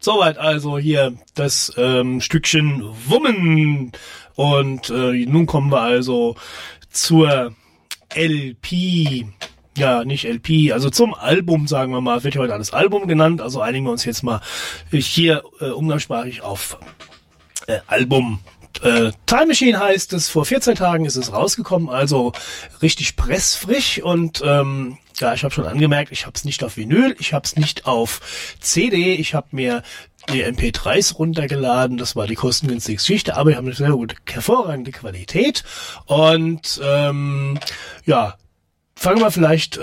Soweit also hier das Stückchen Woman. Und nun kommen wir also zur LP. Ja, nicht LP, also zum Album, sagen wir mal, wird ja heute alles Album genannt, also einigen wir uns jetzt mal hier umgangssprachlich auf Album. Time Machine heißt es, vor 14 Tagen ist es rausgekommen, also richtig pressfrisch und ja, ich habe schon angemerkt, ich habe es nicht auf Vinyl, ich habe es nicht auf CD, ich habe mir die MP3s runtergeladen, das war die kostengünstige Geschichte, aber ich habe eine sehr gute, hervorragende Qualität und ja, fangen wir vielleicht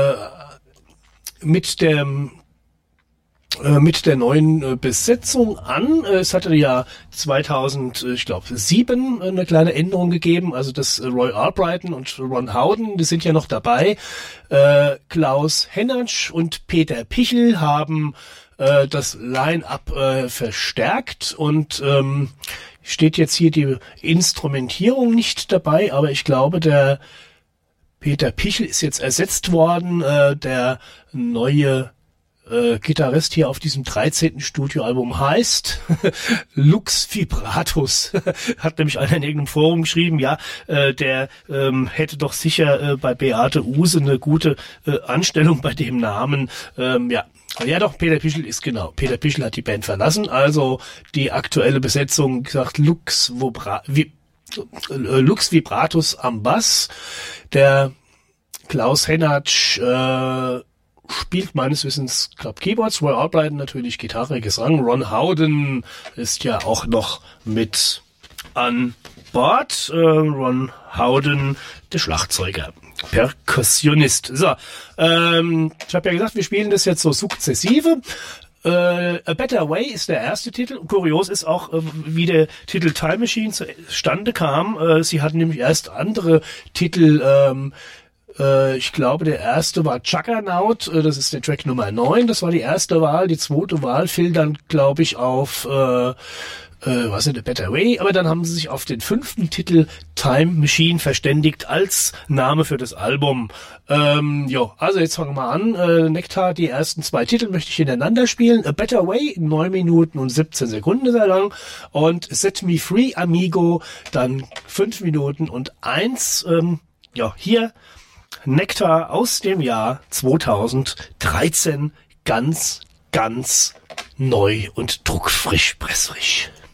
mit der neuen Besetzung an. Es hatte ja 2007 eine kleine Änderung gegeben. Also das Roy Albrighton und Ron Howden, die sind ja noch dabei. Klaus Hennertsch und Peter Pichel haben das Line-Up verstärkt und steht jetzt hier die Instrumentierung nicht dabei, aber ich glaube, der Peter Pichel ist jetzt ersetzt worden, der neue Gitarrist hier auf diesem 13. Studioalbum heißt Lux Vibratus. Hat nämlich einer in irgendeinem Forum geschrieben, ja, der hätte doch sicher bei Beate Uhse eine gute Anstellung bei dem Namen. Ja. Ja doch, Peter Pichel ist genau. Peter Pichel hat die Band verlassen, also die aktuelle Besetzung, gesagt, Lux Vibratus am Bass. Der Klaus Hennertsch spielt meines Wissens, glaube Keyboards, Roy Albrighton natürlich Gitarre, Gesang. Ron Howden ist ja auch noch mit an Bord. Ron Howden, der Schlagzeuger, Perkussionist. So, ich habe ja gesagt, wir spielen das jetzt so sukzessive. A Better Way ist der erste Titel. Kurios ist auch, wie der Titel Time Machine zustande kam. Sie hatten nämlich erst andere Titel. Ich glaube, der erste war Juggernaut, das ist der Track Nummer 9, das war die erste Wahl. Die zweite Wahl fiel dann, glaube ich, auf was ist A Better Way, aber dann haben sie sich auf den 5. Titel Time Machine verständigt als Name für das Album. Also jetzt fangen wir an. Nektar, die ersten 2 Titel möchte ich hintereinander spielen. A Better Way, 9 Minuten und 17 Sekunden sehr lang. Und Set Me Free, Amigo, dann 5 Minuten und 1. Hier Nektar aus dem Jahr 2013, ganz, ganz neu und druckfrisch, pressfrisch.